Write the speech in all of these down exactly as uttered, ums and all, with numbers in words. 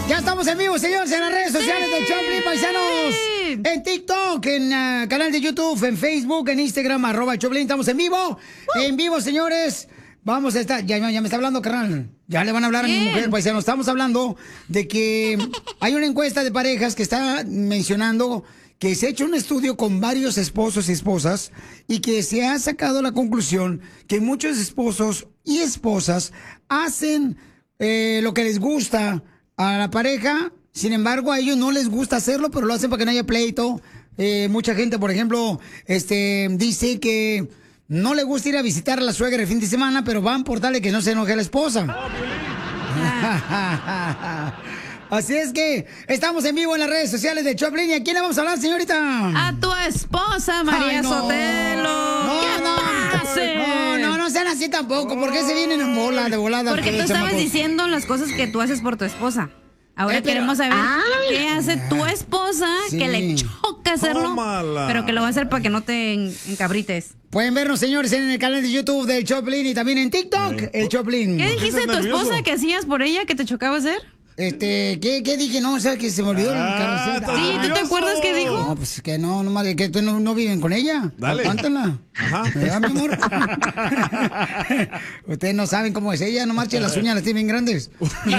Ya estamos en vivo, señores, en las redes sociales del Choplin, paisanos. En TikTok, en uh, canal de YouTube, en Facebook, en Instagram, arroba Choplin. Estamos en vivo. Uh. En vivo, señores. Vamos a estar... Ya, ya me está hablando, carnal. Ya le van a hablar Bien. a mi mujer, paisanos. Estamos hablando de que hay una encuesta de parejas que está mencionando que se ha hecho un estudio con varios esposos y esposas y que se ha sacado la conclusión que muchos esposos y esposas hacen eh, lo que les gusta a la pareja. Sin embargo, a ellos no les gusta hacerlo, pero lo hacen para que no haya pleito. Eh, mucha gente, por ejemplo, este, dice que no le gusta ir a visitar a la suegra el fin de semana, pero van por tal de que no se enoje la esposa. Así es que estamos en vivo en las redes sociales de Choplin. ¿Y a quién le vamos a hablar, señorita? A tu esposa, María Ay, no. Sotelo. No, ¿Qué no, hace? no, no, no sean así tampoco. ¿Por qué se vienen en bola, de volada? Porque tú estabas chamacos? diciendo las cosas que tú haces por tu esposa. Ahora eh, pero, queremos saber ay, qué hace tu esposa sí. que le choca hacerlo, Tómala. pero que lo va a hacer para que no te encabrites. Pueden vernos, señores, en el canal de YouTube del Choplin y también en TikTok, sí. el Choplin. ¿Qué dijiste de tu esposa que hacías por ella que te chocaba hacer? Este, ¿qué, qué dije? No, o sea, que se me olvidó ah, el carro. Sí, ¿tú te acuerdas qué dijo? No, pues que no, nomás de que tú no, no viven con ella. Dale. Aguántala. Ajá. ¿Verdad, mi amor? Ustedes no saben cómo es ella, no marchen las uñas, las tienen bien grandes.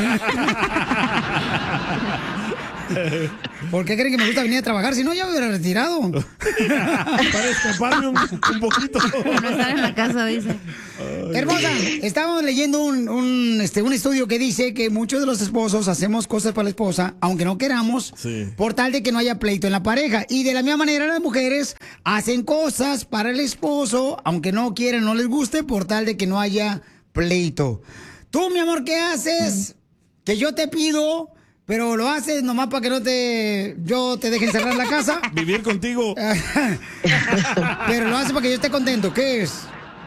¿Por qué creen que me gusta venir a trabajar? Si no, ya me hubiera retirado. Para escaparme un, un poquito. No estar en la casa, dice. Ay. Hermosa, estábamos leyendo un, un, este, un estudio que dice que muchos de los esposos hacemos cosas para la esposa, aunque no queramos, sí. por tal de que no haya pleito en la pareja. Y de la misma manera las mujeres hacen cosas para el esposo, aunque no quieran, no les guste, por tal de que no haya pleito. Tú, mi amor, ¿qué haces? Que yo te pido... Pero lo haces nomás para que no te... Yo te deje encerrar en la casa. Vivir contigo. Pero lo haces para que yo esté contento. ¿Qué es?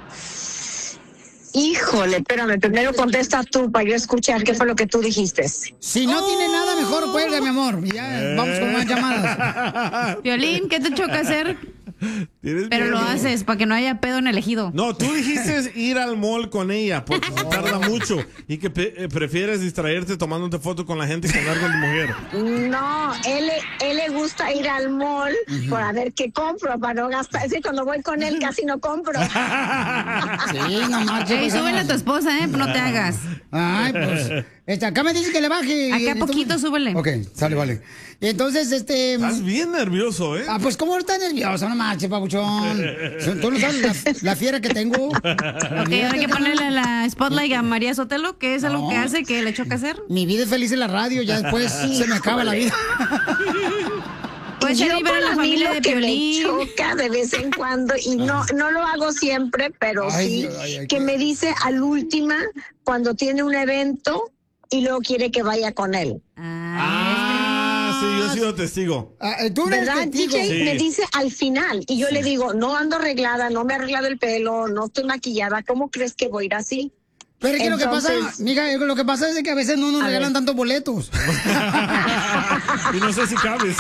Híjole, espérame. Primero contesta tú para yo escuchar qué fue lo que tú dijiste. Si no oh. tiene nada, mejor cuelga, mi amor. Y ya eh. vamos con más llamadas. Violín, ¿qué te choca hacer? Pero lo haces para que no haya pedo en el ejido. No, tú dijiste ir al mall con ella porque se tarda mucho y que pe- prefieres distraerte tomándote foto con la gente que andar con tu mujer. No, él, él le gusta ir al mall uh-huh. para ver qué compro, para no gastar. Es decir, cuando voy con él casi no compro. Sí, no marches. Hey, súbele a tu esposa, ¿eh? No te hagas. Ay, pues. Este, acá me dice que le baje. Acá poquito, tú... súbele. Ok, sale, vale. Entonces, este... Estás bien nervioso, ¿eh? Ah, pues, ¿cómo estás nervioso? No marches, papuchón. Tú no sabes la, la fiera que tengo. Ok, ahora hay que ponerle la spotlight a María Sotelo, que es algo no. que hace que le choca hacer. Mi vida es feliz en la radio, ya después se me acaba la vida. Pues yo ver a la familia de Piolín. Me choca de vez en cuando y no no lo hago siempre, pero ay, sí ay, ay, que ay. me dice al última cuando tiene un evento y luego quiere que vaya con él. Ah, sí, yo he sido testigo. Ah, ¿tú eres ¿verdad? testigo? D J sí. me dice al final y yo sí. le digo, no ando arreglada, no me he arreglado el pelo, no estoy maquillada, ¿cómo crees que voy a ir así? Pero es que Entonces, lo que pasa, mija, lo que pasa es que a veces no nos regalan ver. tantos boletos. Y no sé si cabes.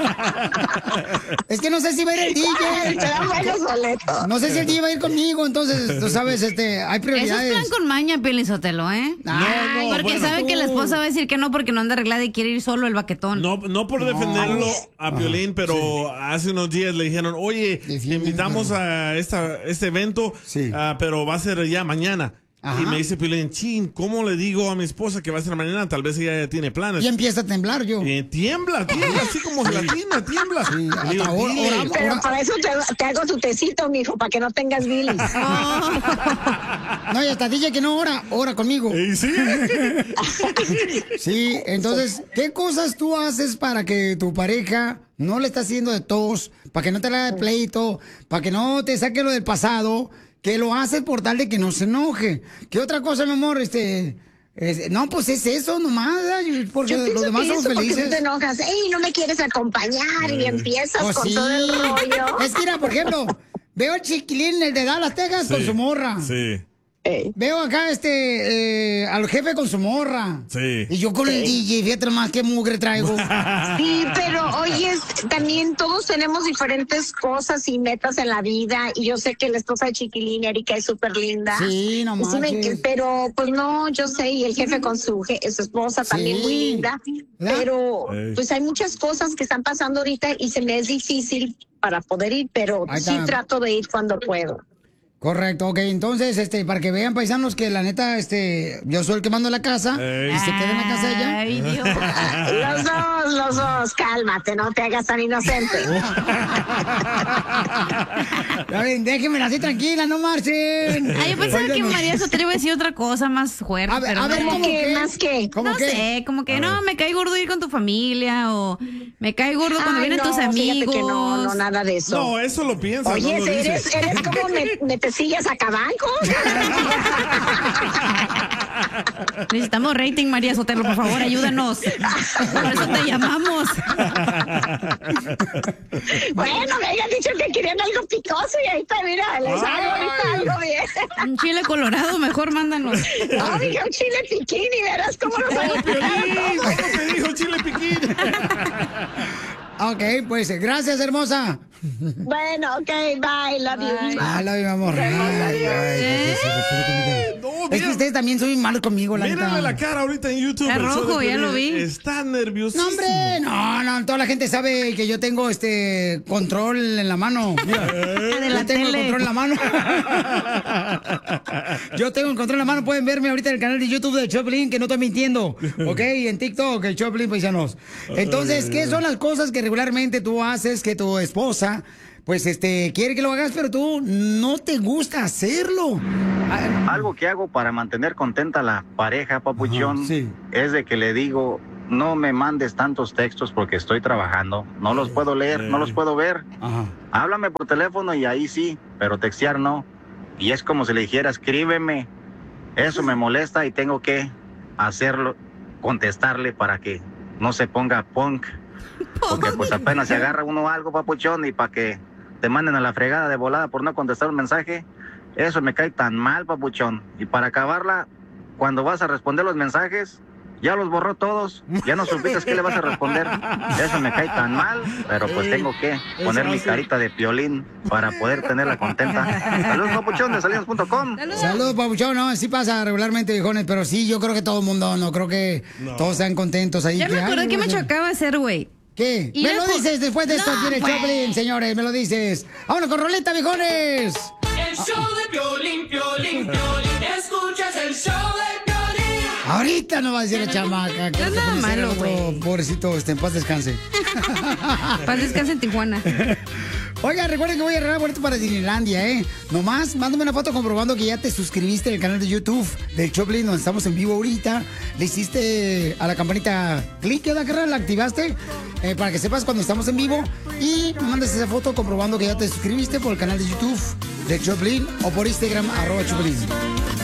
Es que no sé si va a ir el D J. Te dan buenos boletos. No sé si el D J va a ir conmigo, entonces, tú sabes, este, hay prioridades. Eso es plan con maña, Piolín Sotelo, ¿eh? No, no, porque bueno, sabe tú. que la esposa va a decir que no porque no anda arreglada y quiere ir solo el baquetón. No, no por defenderlo no. a Piolín, pero sí. hace unos días le dijeron, oye, te invitamos a esta, este evento, sí. uh, pero va a ser ya mañana. Ajá. Y me dice Piolín, chin, ¿cómo le digo a mi esposa que va a ser mañana? Tal vez ella ya tiene planes. Y empieza a temblar yo. Eh, tiembla, tiembla, así como gelatina, tiembla. Sí, hasta digo, ahora, ahora, pero ahora. Para eso te, te hago tu tecito, mijo, para que no tengas bilis. Oh. No, y hasta dije que no ora, ora conmigo. ¿Y sí? Sí, entonces, ¿qué cosas tú haces para que tu pareja no le esté haciendo de tos, para que no te la haga de pleito, para que no te saque lo del pasado? Que lo hace por tal de que no se enoje. ¿Qué otra cosa, mi amor? Este, es, no, pues es eso nomás, porque yo los demás somos felices. Tú te enojas, ey, no me quieres acompañar y empiezas oh, con sí. todo el rollo. Es que, mira, por ejemplo, veo al chiquilín, el de Dallas, Texas, sí, con su morra. Sí. Ey. Veo acá este eh, al jefe con su morra. Sí. Y yo con el D J, fíjate más que mugre traigo. Sí, pero oye, también todos tenemos diferentes cosas y metas en la vida. Y yo sé que la esposa de Chiquilín, Erika, es súper linda. Sí, no Sí me- manches. pero pues no, yo sé, y el jefe con su, je- su esposa también Sí. muy linda. ¿Verdad? Pero Ey. pues hay muchas cosas que están pasando ahorita y se me es difícil para poder ir, pero Ahí sí está. trato de ir cuando puedo. Correcto, ok, entonces, este, para que vean, paisanos, que la neta, este, yo soy el que mando la casa Ey. y se queda en la casa ella. Ay, Dios. Los dos, los dos, cálmate, no te hagas tan inocente. A ver, déjenmela así tranquila, no marchen. Ay, yo pensaba que Óiganos. María Sotelo iba a decir otra cosa más fuerte. A ver, pero a ver, no. ¿cómo ¿Qué? qué? ¿Más qué? ¿Cómo No qué? sé, como que no, me cae gordo ir con tu familia o me cae gordo cuando Ay, vienen no, tus fíjate amigos. que no, no, nada de eso. No, eso lo piensas, Oye, no lo eres, dices. eres como me, me te sigues a cabanco. Necesitamos rating, María Sotelo, por favor, ayúdanos. Por eso te llamamos. Bueno, me habían dicho que querían algo picoso y ahorita, mira, les hago ahorita algo bien. Un chile colorado, mejor mándanos. No, dije un chile piquín y verás cómo lo voy a Piolín, ¿cómo te dijo Chile Piquín? Ok, pues, gracias, hermosa. Bueno, ok, bye, love you. Ah, la mi amor. Ay, ay, pues, sí, sí, sí, No, Es que mira, ustedes también son malos conmigo, la Mírale neta. la cara ahorita en YouTube. Está el show de rojo, ya Piolín. lo vi. Está nerviosísimo. No, hombre, no, no, toda la gente sabe que yo tengo este control en la mano. Mira, de yo la tengo tele. el control en la mano. Yo tengo el control en la mano. Pueden verme ahorita en el canal de YouTube de Choplin, que no estoy mintiendo. Ok, en TikTok, el Choplin Paisanos. Entonces, ¿qué son las cosas que regularmente tú haces que tu esposa, pues, este, quiere que lo hagas, pero tú no te gusta hacerlo? Ah, Algo que hago para mantener contenta a la pareja, papuchón, Ajá, sí. es de que le digo, no me mandes tantos textos porque estoy trabajando, no los puedo leer, no los puedo ver. Ajá. Háblame por teléfono y ahí sí, pero textear no. Y es como si le dijera, escríbeme. Eso me molesta y tengo que hacerlo, contestarle para que no se ponga punk. Porque pues apenas se agarra uno algo, papuchón, y para que te manden a la fregada de volada por no contestar un mensaje, eso me cae tan mal, papuchón. Y para acabarla, cuando vas a responder los mensajes, ya los borró todos, ya no supiste qué le vas a responder. Eso me cae tan mal, pero pues tengo que poner mi carita de Piolín para poder tenerla contenta. Saludos, papuchón, de salinas punto com. Saludos, papuchón. No, sí pasa regularmente, viejones, pero sí, yo creo que todo el mundo, no creo que todos sean contentos ahí. Ya me que, acordé ay, que me no sé. chocaba hacer, güey. ¿Qué? Y Me era lo por- dices después de esto No, aquí en el güey. Choplin, señores, me lo dices. ¡Vámonos con roleta, viejones! El show de Piolín, Piolín, Piolín. Escuchas el show de Piolín. Ahorita no va a decir la chamaca. Que No es nada conocer malo, a otro güey. Pobrecito, este, en paz descanse. Paz descanse en Tijuana. Oiga, recuerden que voy a regalar boleto para Disneylandia, ¿eh? Nomás, mándame una foto comprobando que ya te suscribiste al canal de YouTube del Choplin, donde estamos en vivo ahorita. Le hiciste a la campanita clic, ¿qué da, carnal? La activaste eh, para que sepas cuando estamos en vivo. Y me mandas esa foto comprobando que ya te suscribiste por el canal de YouTube del Choplin o por Instagram, arroba Choplin.